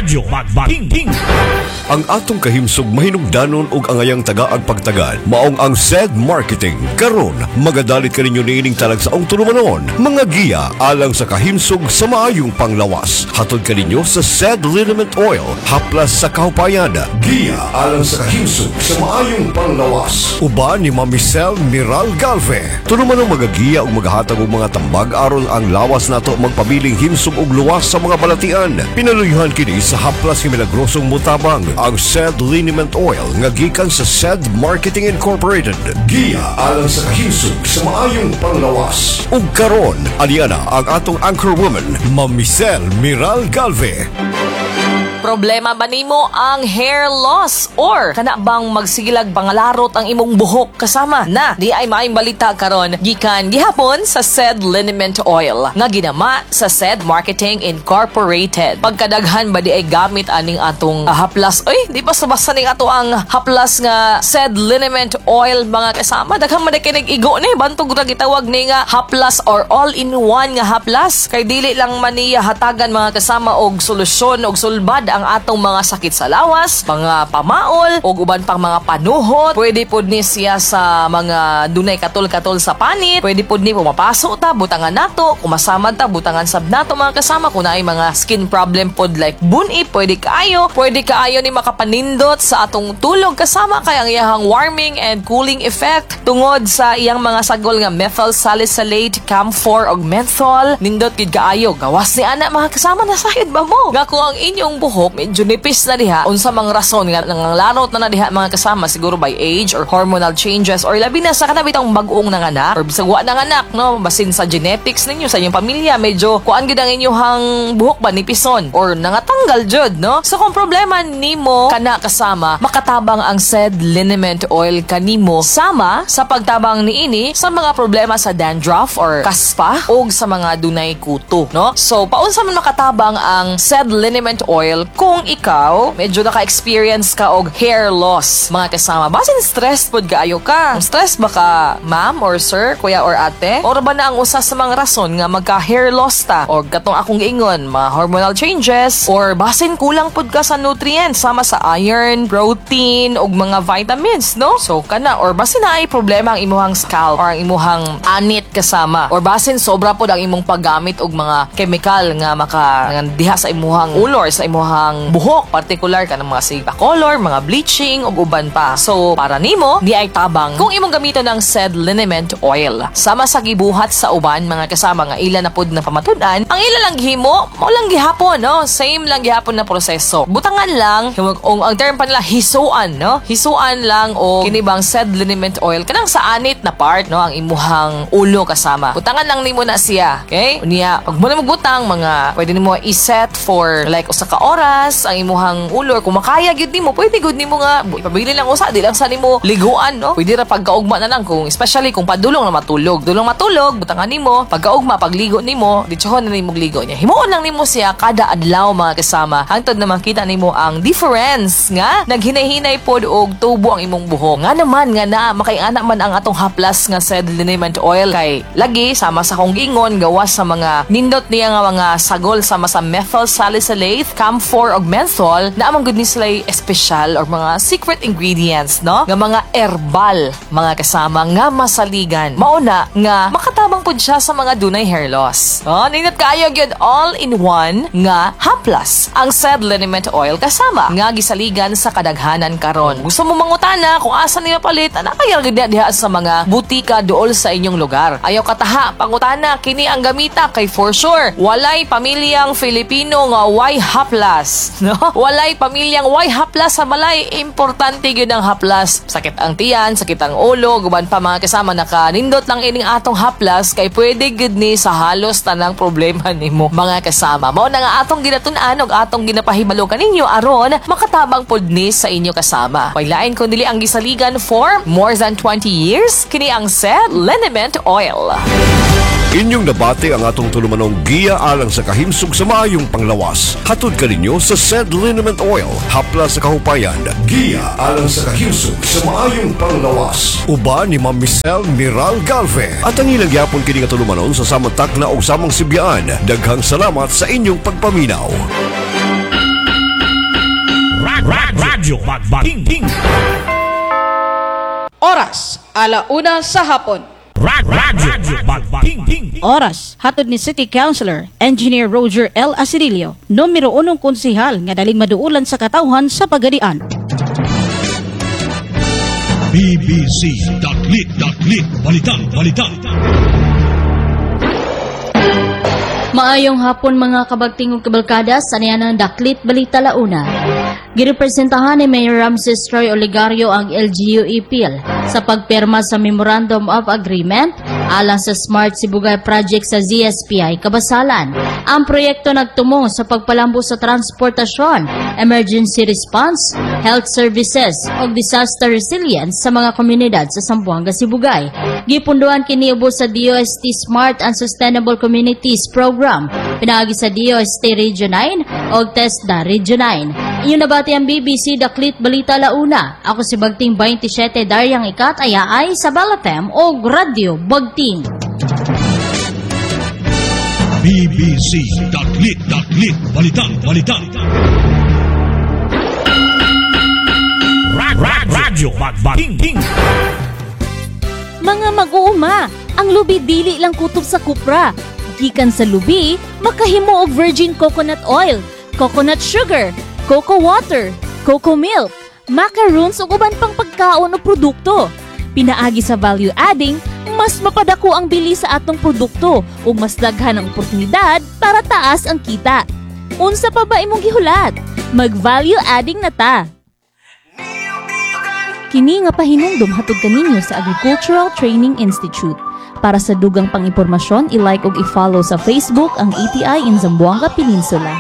Radyo Magbating. Ang atong kahimsog mahinungdanon og angayang tagaag pagtagad maong ang SED Marketing. Karon magadalit kaninyo niining talag sa tulumanon mga giya alang sa kahimsog sa maayong panglawas. Hatod kaninyo sa SED Liniment Oil haplas sa kahupayan. Giya alang sa kahimsog sa maayong panglawas. Uban ni Mamisel Miral Galve. Tulumanon magagiya og magahatag og mga tambag aron ang lawas nato magpabiling himsog og luwas sa mga balatian. Pinaluyuhan kini sa haplas ni Milagrosong Mutabang ang SED Liniment Oil nga gikan sa SED Marketing Incorporated. Giya alang sa kahimsog sa maayong panglawas. Ug karon aliana ang atong anchor woman, Mamisel Miral Galve. Problema ba nimo ang hair loss or kana bang magsigilag pangalarot ang imong buhok kasama na di ay maayong balita karon gikan gihapon sa SED Liniment Oil nga ginama sa SED Marketing Incorporated. Pagkadaghan ba di ay gamit aning atong haplas di pa basta ning ato ang haplas nga SED Liniment Oil mga kasama daghang man kay nag-igo ni bantog ra gitawag ni nga haplas or all-in-one nga haplas kay dili lang man niya hatagan mga kasama og solusyon og sulbad ang atong mga sakit sa lawas, mga pamaol, o uban pang mga panuhot. Pwede pod ni siya sa mga dunay katol-katol sa panit. Pwede pod ni pumapaso ta, butangan nato, kumasamad ta, butangan sab nato mga kasama. Kung ay mga skin problem pod like buni, pwede kaayo ni makapanindot sa atong tulog kasama kay ang iyang warming and cooling effect tungod sa iyang mga sagol nga methyl salicylate, camphor og menthol. Nindot gid kaayo. Gawas ni ana mga kasama na sahid ba mo? Nga kung ang inyong buhok medyo nipis na diha unsa mang rason nga nanganlarot na diha mga kasama siguro by age or hormonal changes or labi na sa kanabitang bag-ong nanganak or bisag wa nanganak no basin sa genetics ninyo sa inyong pamilya medyo kuan gyud ang inyong buhok ba nipison or nangatanggal jud no so kung problema nimo kana kasama makatabang ang SED Liniment Oil kanimo sama sa pagtabang niini sa mga problema sa dandruff or kaspa o sa mga dunay kuto no so paunsa man makatabang ang SED Liniment Oil kung ikaw medyo naka-experience ka og hair loss mga kasama basin stress pod kaayo ka stress ba ka ma'am or sir kuya or ate or ba na ang usa sa mga rason nga magka hair loss ta or katong akong giingon mga hormonal changes or basin kulang pod ka sa nutrients sama sa iron protein og mga vitamins no so kana or basin na ay problema ang imuhang scalp or ang imuhang anit kasama or basin sobra pod ang imong paggamit og mga chemical nga diha sa imuhang ulo or sa imuhang buhok, particular ka ng mga sigla color, mga bleaching, o uban pa. So, para nimo, di ay tabang kung imong gamiton ng SED Liniment Oil. Sama sa gibuhat sa uban, mga kasama nga ila na pod na pamatudan, ang ila lang gihimo, mo lang gihapon, no? Same lang gihapon na proseso. Butangan lang, ang term pa nila, hisuan, no? Hisuan lang o kinibang SED Liniment Oil, kanang sa anit na part, no? Ang imuhang ulo kasama. Butangan lang nimo na siya, okay? Unya, pag mo na magbutang, pwede nimo i-set for like usa ka oras ang imuhang ulo or kung makaya gyud nimo pwede gud nimo nga ipabili lang usa di lang sa nimo liguan no pwede ra pagkaugma na lang kung especially kung padulong na matulog butangan nimo pagkaugma pagligo nimo ditsohon na nimo ligo niya himuon lang nimo siya kada adlaw mga kasama hangtod na makita nimo ang difference nga naghinay-hinay pod og tubo ang imong buhok nga naman nga na makay-ana man ang atong haplas nga SED Liniment Oil kay lagi sama sa kong gingon gawas sa mga nindot niya nga mga sagol sama sa methyl salicylate camphor og menthol na amang good ni sila espesyal or mga secret ingredients no nga mga herbal mga kasama nga masaligan mauna nga makatabang pud siya sa mga dunay hair loss nindot kaayo gyud all in one nga haplas ang SED Liniment Oil kasama nga gisaligan sa kadaghanan karon gusto mo mangutana kung asa nila palit ana kaya gid diha sa mga butika duol sa inyong lugar ayaw kataha pangutana kini ang gamita kay for sure walay pamilyang Filipino nga way haplas no walay pamilyang way haplas sa balay importante gyud ang haplas sakit ang tiyan sakit ang ulo guban pa mga kasama nakanindot lang ining atong haplas kay pwede gyud ni sa halos tanang problema nimo mga kasama mao na nga atong ginatun-an og atong ginapahibalo kaninyo aron makatabang pod ni sa inyo kasama pailain kun dili ang gisaligan for more than 20 years kini ang SED Liniment Oil. Inyong nabati ang atong tulumanong giya alang sa kahimsog sa maayong panglawas. Hatod kaninyo sa SED Liniment Oil, hapla sa kahupayan. Giya alang sa kahimsog sa maayong panglawas. Uba ni Mamisel Miral Galve. At ang ilang yapon kini nga tulumanon sa Samantak na o Samang Sibyaan. Daghang salamat sa inyong pagpaminaw. Radyo Magbating. Oras, 1:00 sa hapon. Radyo Magbating. Oras, hatod ni City Councilor, Engineer Roger L. Asirilio, numero 1 konsihal nga daling maduulan sa katawhan sa Pagadian. BBC.lit. Balitang. Maayong hapon mga kabagting ug kabalkada sa niyanang Daklit Balita Launa. Girepresentahan ni Mayor Ramses Troy Oligario ang LGU-IPIL sa pagpirma sa Memorandum of Agreement alang sa Smart Sibugay Project sa ZSPI Kabasalan. Ang proyekto nagtumo sa pagpalambo sa transportasyon, emergency response, health services o disaster resilience sa mga komunidad sa Zamboanga, Sibugay. Gipunduan kini ubos sa DOST Smart and Sustainable Communities Program, pinaagi sa DOST Region 9 o TESDA Region 9. Iyon nabati ang BBC Daklit Balita Launa. Ako si Bagting 27 Daryang Ikat ayaay sa Balatem o Radyo Bagting. BBC.lit. Balitang. Radyo Magbating. Mga mag-uuma, ang lubi dili lang kutob sa kupra. Gikan sa lubi, makahimo og virgin coconut oil, coconut sugar, cocoa water, cocoa milk, macaroons ug uban pang pagkaon o produkto. Pinaagi sa value adding, mas mapadako ang bili sa atong produkto o mas daghan ang oportunidad para taas ang kita. Unsa pa ba imong gihulat? Mag-value adding na ta. Kini nga pahinumdom hatod kaninyo sa Agricultural Training Institute. Para sa dugang pang-impormasyon, i-like ug i-follow sa Facebook ang ATI in Zamboanga Peninsula.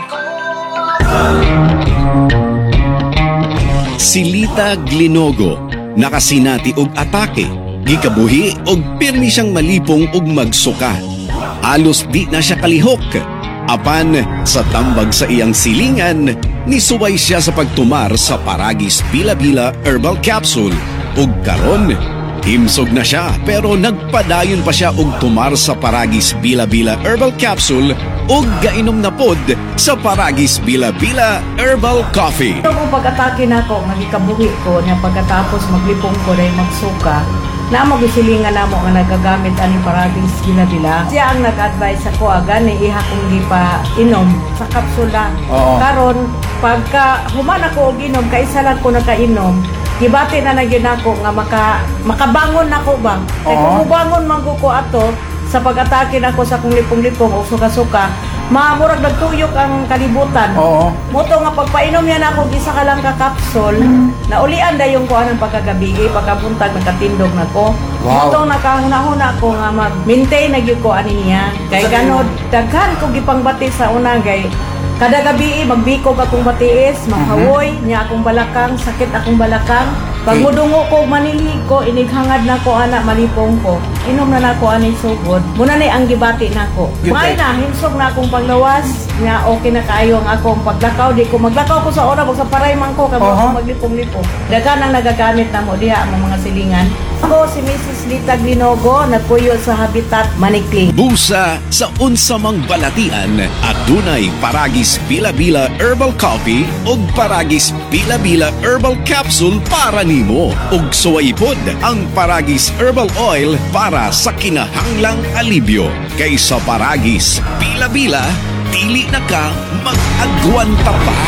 Silita Glinogo, nakasinati og atake, gikabuhi og pirmi siyang malipong og magsuka. Alos di na siya kalihok. Apan sa tambag sa iyang silingan, nisuway siya sa pagtumar sa Paragis Bila-Bila Herbal Capsule. Ug karon, himsog na siya pero nagpadayon pa siya og tumar sa Paragis Bila-Bila Herbal Capsule ug gainom na pod sa Paragis Bila-Bila Herbal Coffee. Ito kung pag-atake na ako, magikabuhi ko na pagkatapos maglipong ko na magsuka, na magisilingan na mo nga nagagamit ani Paragis Bila-Bila. Siya ang nag-advise ako gani iha kong di pa inom sa kapsula. Karon pagka human ako og inom, kaisa lang ko nakainom, gibati na nagyan ako nga makabangon nako ba. Kaya kung mubangon man ko ato sa pag-atake nako sa kung lipong-lipong o suka-suka, maamurag nagtuyok ang kalibutan. Moto nga pagpainom yan ako isa ka lang ka capsule, naulian dayon ko anang pagkagabi, pagkabuntag nagkatindog nako. Moto nakahuna-huna ko nga mag-maintain na gyud ko ani niya. Kay ganod daghan ko gipangbati sa una gay kada gabi magbikog akong batiis, maghawoy niya akong balakang, sakit akong balakang. Pag mudungo ko, manilig ko, inighangad na ko, anak, malipong ko. Inom na nako ani sugod. Muna ni ang gibati nako. May na, himsog na akong paglawas. Nga okay na kayo ang akong paglakaw. Di ko maglakaw ko sa oras, sa paray man ko, kamo ako maglipong-lipong. Dagan ang nagagamit na mo diha ang mga silingan. Ako si Mrs. Lita Glinogo, nagpuyo sa Habitat Manikling. Busa sa unsamang balatian at dunay Paragis Bila-Bila Herbal Coffee ug Paragis Bila-Bila Herbal Capsule para nimo. Ug suwaypod ang Paragis Herbal Oil para sa kinahanglang alibyo. Kaysa Paragis Bila-Bila, dili na ka mag-agwanta pa.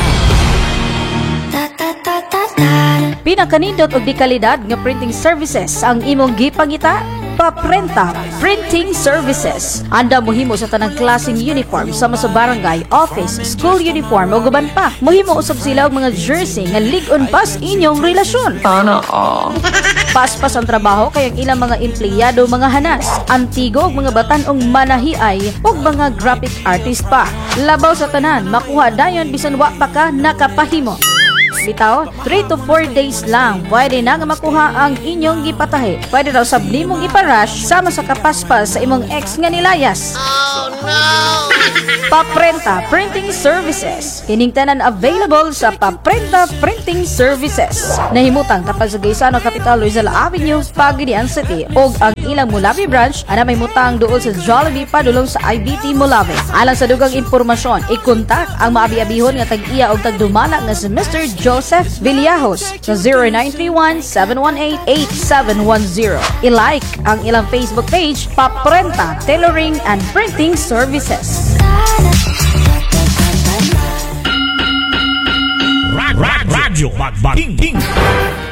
Pinakanindot og di kalidad nga printing services ang imong gipangita. Paprenta Printing Services. Anda mohimo sa tanang klaseng uniform sama sa barangay, office, school uniform o guban pa. Mohimo usab sila og mga jersey nga lig-on pas inyong relasyon. Paspas ang trabaho kay ang ilang mga empleyado mga hanas, antigo og mga batan-ong manahiay ug mga graphic artist pa. Labaw sa tanan, makuha dayon bisan wa pa ka nakapahimo. Bitaw, 3 to 4 days lang pwede na nga makuha ang inyong gipatahi. Pwede daw sabli mong iparush sama sa kapaspas sa imong ex nga nilayas. Oh no! Paprenta Printing Services. Kining tanan available sa Paprenta Printing Services. Nahimutang tapos sa Gaisano Capital Rizal Avenue, Pagadian City. Og ang ilang Mulabi branch ana may mutang duol sa Jollibee padulong sa IBT Mulabi. Alang sa dugang impormasyon, i-contact ang maabi-abihon nga tag-iya og tagdumala nga si Mr. Joe Joseph Villajos sa 0931-718-8710. I-like ang ilang Facebook page, Paprenta Tailoring and Printing Services. Radyo Bagbaking.